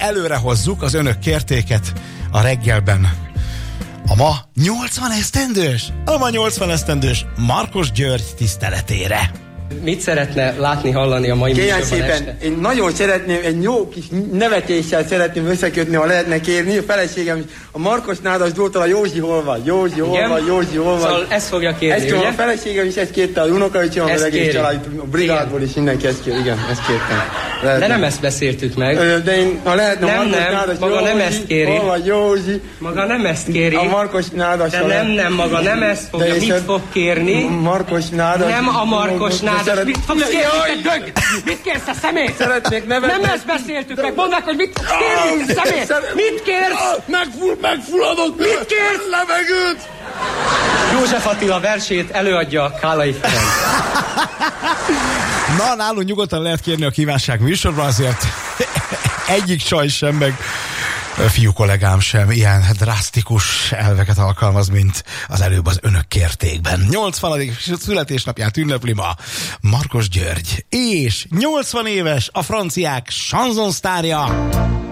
előre hozzuk az önök kértéket a reggelben. A ma 80 esztendős, Markos György tiszteletére. Mit szeretne látni, hallani a mai műsorban szépen, este? én nagyon szeretném, egy jó kis nevetéssel szeretném összekötni, ha lehetne kérni. A feleségem is, a Markos Nádas Zsoltól, a Józsi hol van? Józsi hol van? Szóval ezt fogja kérni, ugye? A feleségem is ezt kérte, a unokaöccsém, az egész család, a brigádból is mindenki ezt kér. Igen, ezt kértem. De nem ezt beszéltük meg. De én, ha lehetne nem, Markos nem, Nádas, maga Józsi, nem ezt kéri. hol van Józsi? Maga nem ezt kéri. A Markos Nádas. De nem, maga nem ezt fogja. Mit fog kérni? Markos Nádas. Nem a Markos Nádas. Mit fogsz kérni, te dög? Mit kérsz, a szemét? Szeretnék nevetni. Nem ezt beszéltük meg. Mondd meg, hogy mit kérni, szemét? Mit kérsz? Megfulladott. Mit kérsz? Levegőt. József Attila versét előadja Kálai Ferenc. Na, nálunk nyugodtan lehet kérni a kívánság műsorban, azért egyik csaj sem, meg fiú kollégám sem ilyen drasztikus elveket alkalmaz, mint az előbb az önök kértékben. 80. születésnapját ünnepli ma Markos György, és 80 éves a franciák chanson sztárja,